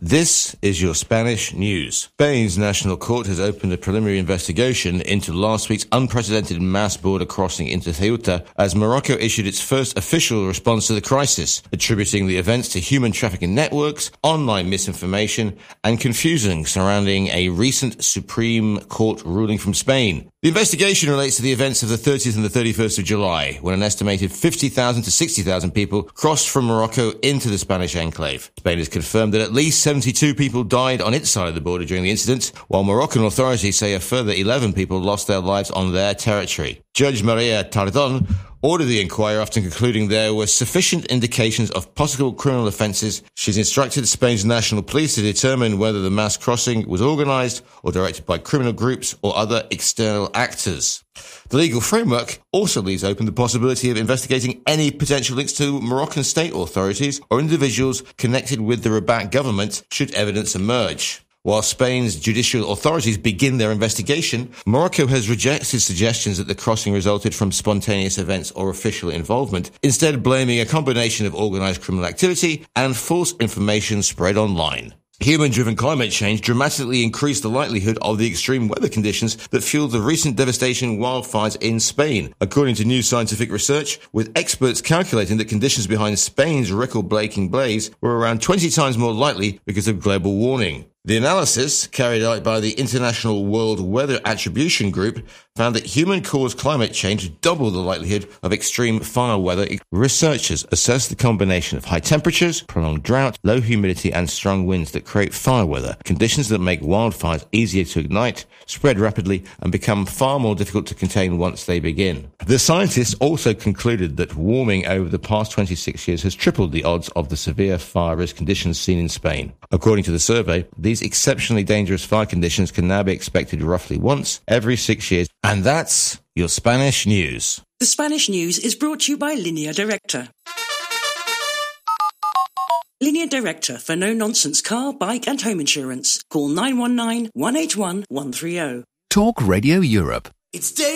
This is your Spanish news. Spain's National Court has opened a preliminary investigation into last week's unprecedented mass border crossing into Ceuta as Morocco issued its first official response to the crisis, attributing the events to human trafficking networks, online misinformation, and confusion surrounding a recent Supreme Court ruling from Spain. The investigation relates to the events of the 30th and the 31st of July, when an estimated 50,000 to 60,000 people crossed from Morocco into the Spanish enclave. Spain has confirmed that at least 72 people died on its side of the border during the incident, while Moroccan authorities say a further 11 people lost their lives on their territory. Judge Maria Tardon ordered the inquiry after concluding there were sufficient indications of possible criminal offences. She's instructed Spain's national police to determine whether the mass crossing was organised or directed by criminal groups or other external actors. The legal framework also leaves open the possibility of investigating any potential links to Moroccan state authorities or individuals connected with the Rabat government should evidence emerge. While Spain's judicial authorities begin their investigation, Morocco has rejected suggestions that the crossing resulted from spontaneous events or official involvement, instead blaming a combination of organised criminal activity and false information spread online. Human-driven climate change dramatically increased the likelihood of the extreme weather conditions that fueled the recent devastating wildfires in Spain, according to new scientific research, with experts calculating that conditions behind Spain's record-breaking blaze were around 20 times more likely because of global warming. The analysis, carried out by the International World Weather Attribution Group, found that human-caused climate change doubled the likelihood of extreme fire weather. Researchers assessed the combination of high temperatures, prolonged drought, low humidity, and strong winds that create fire weather, conditions that make wildfires easier to ignite, spread rapidly, and become far more difficult to contain once they begin. The scientists also concluded that warming over the past 26 years has tripled the odds of the severe fire risk conditions seen in Spain. According to the survey, these exceptionally dangerous fire conditions can now be expected roughly once every 6 years. And that's your Spanish news. The Spanish news is brought to you by Línea Directa. Línea Directa for no-nonsense car, bike and home insurance. Call 919 181 130. Talk Radio Europe. It's day